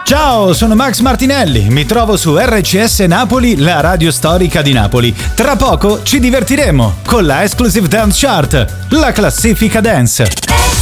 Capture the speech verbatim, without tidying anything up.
Ciao, sono Max Martinelli, mi trovo su R C S Napoli, la radio storica di Napoli. Tra poco ci divertiremo con la Exclusive Dance Chart, la classifica dance.